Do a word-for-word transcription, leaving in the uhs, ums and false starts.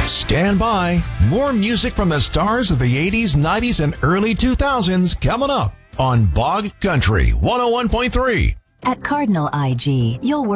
Stand by. More music from the stars of the eighties, nineties, and early two thousands coming up on Bog Country one oh one point three. At Cardinal I G, you'll work